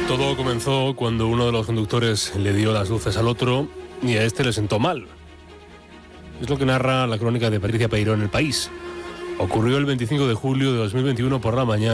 Todo comenzó cuando uno de los conductores le dio las luces al otro y a este le sentó mal. Es lo que narra la crónica de Patricia Peiró en El País. Ocurrió el 25 de julio de 2021 por la mañana.